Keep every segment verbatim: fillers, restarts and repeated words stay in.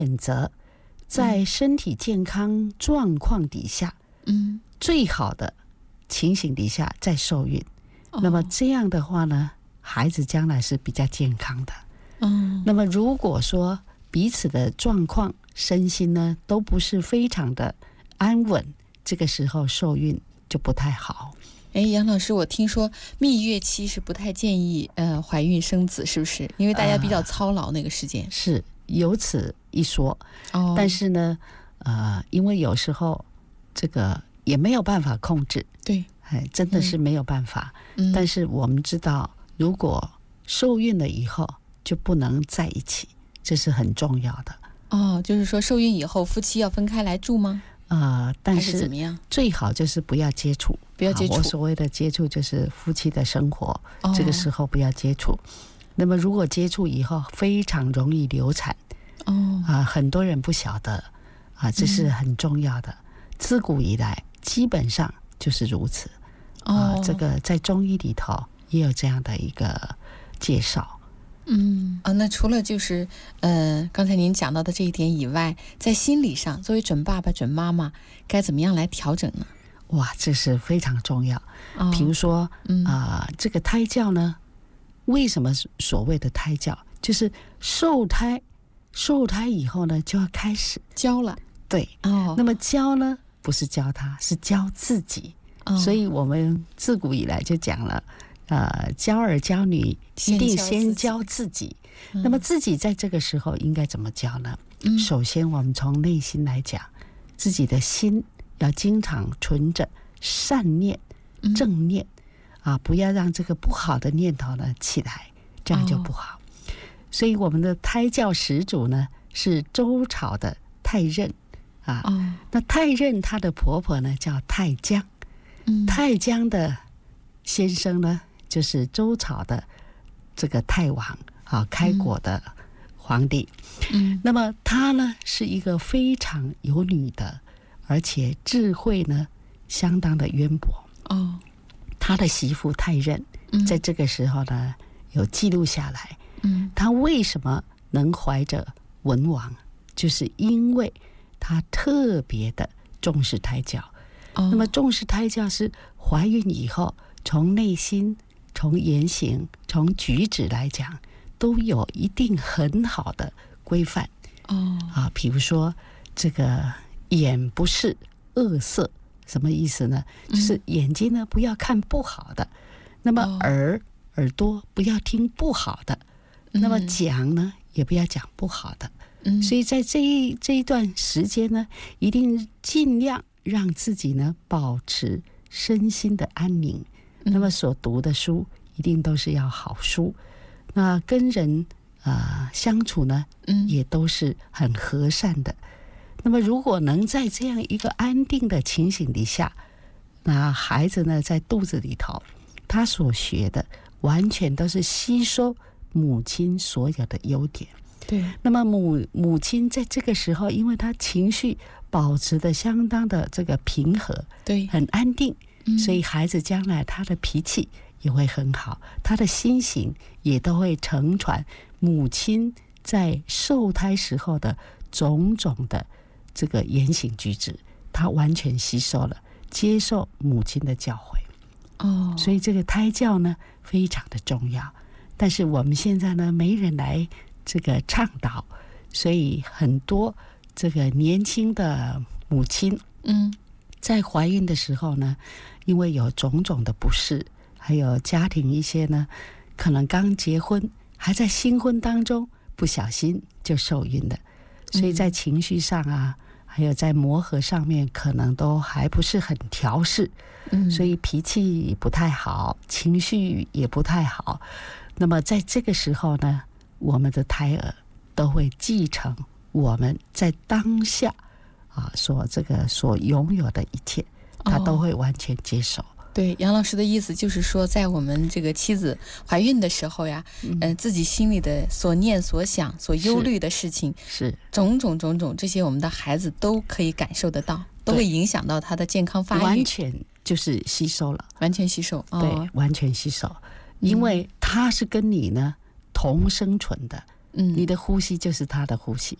选择在身体健康状况底下，嗯，最好的情形底下再受孕。哦、那么这样的话呢，孩子将来是比较健康的。嗯，那么如果说彼此的状况、身心呢都不是非常的安稳，这个时候受孕就不太好。 哎，杨老师，我听说蜜月期是不太建议呃怀孕生子，是不是？因为大家比较操劳那个时间。呃、 是有此一说。哦，但是呢，呃，因为有时候这个也没有办法控制。 对， 哎，真的是没有办法。嗯，但是我们知道，如果受孕了以后就不能在一起，这是很重要的。 哦，就是说受孕以后夫妻要分开来住吗？ 呃，但是怎么样？ 最好就是不要接触， 不要接触。 我所谓的接触就是夫妻的生活，哦、这个时候不要接触。那么如果接触以后，非常容易流产。哦，啊、呃，很多人不晓得啊，这是很重要的。嗯、自古以来，基本上就是如此。啊、呃，这个在中医里头也有这样的一个介绍。 嗯啊，那除了就是呃刚才您讲到的这一点以外，在心理上，作为准爸爸、准妈妈，该怎么样来调整呢？ 哇，这是非常重要。哦、比如说，嗯啊、呃，这个胎教呢，为什么所谓的胎教，就是受胎，受胎以后呢，就要开始教了。 对，哦，那么教呢，不是教他，是教自己。哦、所以我们自古以来就讲了。呃，教儿教女一定先教自己。嗯、那么自己在这个时候应该怎么教呢？嗯、首先，我们从内心来讲，自己的心要经常存着善念、正念、嗯、啊，不要让这个不好的念头呢起来，这样就不好。哦、所以，我们的胎教始祖呢是周朝的太任啊。哦、那太任她的婆婆呢叫太姜，嗯、太姜的先生呢。就是周朝的这个太王啊，开国的皇帝。嗯，那么他呢是一个非常有女的，而且智慧呢相当的渊博。哦，他的媳妇太任在这个时候呢有记录下来。嗯，他为什么能怀着文王，就是因为他特别的重视胎教。哦，那么重视胎教是怀孕以后从内心。从言行、从举止来讲，都有一定很好的规范。哦，啊，比如说这个眼不是恶色，什么意思呢？嗯、就是眼睛呢不要看不好的，那么耳、哦、耳朵不要听不好的，嗯、那么讲呢也不要讲不好的。嗯、所以在这一这一段时间呢，一定尽量让自己呢保持身心的安宁。那么所读的书一定都是要好书，那跟人呃相处呢，嗯，也都是很和善的。那么如果能在这样一个安定的情形底下，那孩子呢在肚子里头，他所学的完全都是吸收母亲所有的优点。 对， 那么母母亲在这个时候，因为她情绪保持的相当的这个平和， 对， 很安定。所以孩子将来他的脾气也会很好，他的心行也都会承传母亲在受胎时候的种种的这个言行举止，他完全吸收了，接受母亲的教诲。哦，所以这个胎教呢非常的重要。但是我们现在呢没人来这个倡导，所以很多这个年轻的母亲，嗯。在怀孕的时候呢，因为有种种的不适，还有家庭一些呢，可能刚结婚，还在新婚当中，不小心就受孕了，所以在情绪上啊，还有在磨合上面，可能都还不是很调适，嗯，所以脾气不太好，情绪也不太好。那么在这个时候呢，我们的胎儿都会继承我们在当下。啊，所这个所拥有的一切，他都会完全接受。哦、 对，杨老师的意思就是说，在我们这个妻子怀孕的时候呀，嗯、呃，自己心里的所念所想、所忧虑的事情， 是种种种种，这些我们的孩子都可以感受得到，都会影响到他的健康发育， 完全就是吸收了， 完全吸收，哦、 对，完全吸收，因为他是跟你呢同生存的，嗯，你的呼吸就是他的呼吸。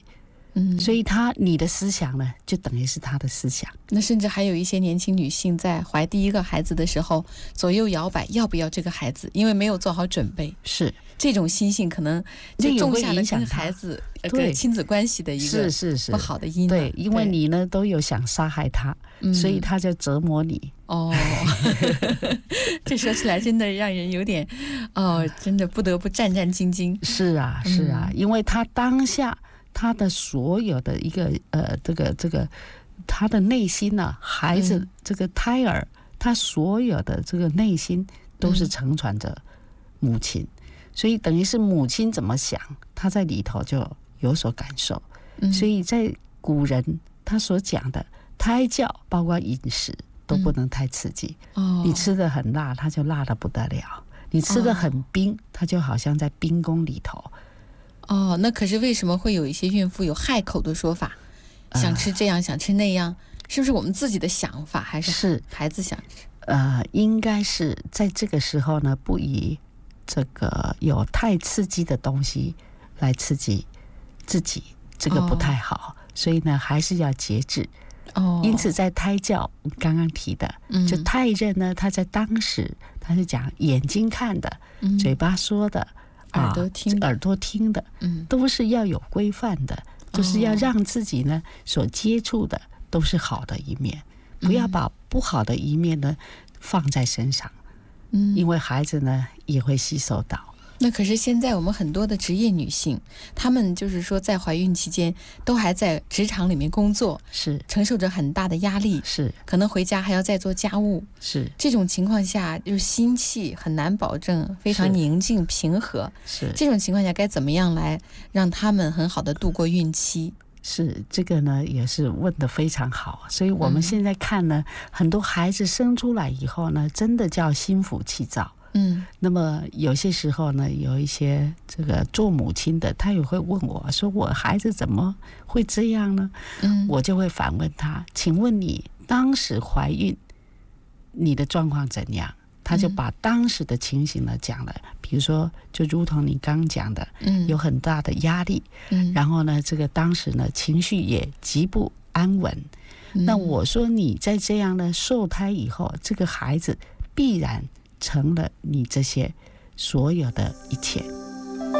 嗯， 所以他你的思想呢，就等于是他的思想。 那甚至还有一些年轻女性在怀第一个孩子的时候，左右摇摆，要不要这个孩子，因为没有做好准备。 是这种心性，可能就种下了跟孩子、跟亲子关系的一个不好的因。 对，因为你呢都有想杀害他，嗯、所以他就折磨你。 哦，这说起来真的让人有点，哦，真的不得不战战兢兢。 是啊，是啊，嗯、因为他当下。他的所有的一个呃，这个这个，他的内心呢、啊，孩子、嗯、这个胎儿，他所有的这个内心都是承传着母亲，嗯、所以等于是母亲怎么想，他在里头就有所感受。嗯、所以在古人他所讲的胎教，包括饮食都不能太刺激。嗯哦、你吃的很辣，他就辣得不得了；你吃的很冰，他就好像在冰宫里头。 哦，那可是为什么会有一些孕妇有害口的说法？想吃这样，呃、想吃那样，是不是我们自己的想法，还是孩子想吃？ 呃，应该是在这个时候呢，不以这个有太刺激的东西来刺激自己，这个不太好，哦、所以呢，还是要节制。哦，因此在胎教刚刚提的，嗯、就胎任呢，他在当时他是讲眼睛看的，嗯、嘴巴说的。 耳朵听的、 啊、耳朵听的，嗯，都是要有规范的，就是要让自己呢、哦、所接触的都是好的一面，不要把不好的一面呢放在身上，嗯，因为孩子呢也会吸收到。 那可是现在我们很多的职业女性，她们就是说在怀孕期间都还在职场里面工作， 是承受着很大的压力， 是可能回家还要再做家务， 是这种情况下，就是心气很难保证非常宁静平和， 是这种情况下该怎么样来让她们很好的度过孕期？ 是这个呢，也是问得非常好。所以我们现在看呢，嗯、很多孩子生出来以后呢，真的叫心浮气躁。嗯，那么有些时候呢，有一些这个做母亲的，他也会问我说：“我孩子怎么会这样呢？”嗯，我就会反问他：“请问你当时怀孕，你的状况怎样？”他就把当时的情形呢讲了，比如说，就如同你刚讲的，嗯，有很大的压力，嗯，然后呢，这个当时呢情绪也极不安稳。嗯、那我说你在这样呢受胎以后，这个孩子必然成了你这些所有的一切。